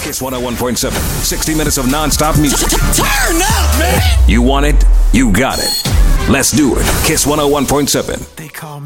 Kiss 101.7. 60 minutes of non-stop music. Turn up, man! You want it, you got it. Let's do it. Kiss 101.7. They call me